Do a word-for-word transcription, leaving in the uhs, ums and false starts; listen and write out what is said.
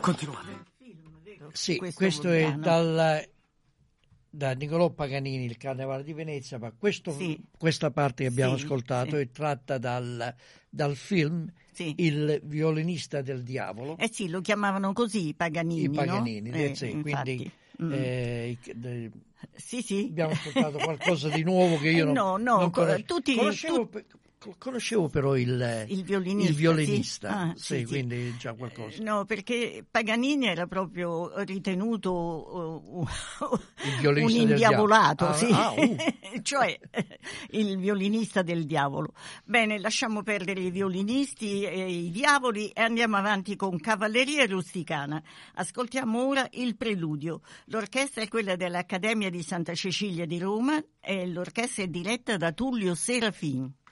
Continuate. Sì, questo, questo è brano. dal, da Niccolò Paganini, il Carnevale di Venezia, ma questo, Sì. questa parte che abbiamo Sì, ascoltato sì. è tratta dal, dal film Sì. Il violinista del diavolo. Eh sì, lo chiamavano così, Paganini, I Paganini, no? eh, Eh, sì, infatti. quindi Mm. eh, i- de- Sì, sì. abbiamo ascoltato qualcosa di nuovo che io Eh, non, no, no, non co- conoscevo. tutti- conoscevo, tu- pe- conoscevo però il, Il violinista, il violinista, sì? Ah, sì, sì, sì. quindi già qualcosa. Eh, No, perché Paganini era proprio ritenuto uh, uh, Il violinista un del indiavolato, diavolo. sì. Ah, ah, uh. Cioè il violinista del diavolo. Bene, lasciamo perdere i violinisti e i diavoli e andiamo avanti con Cavalleria Rusticana. Ascoltiamo ora il preludio. L'orchestra è quella dell'Accademia di Santa Cecilia di Roma e l'orchestra è diretta da Tullio Serafin.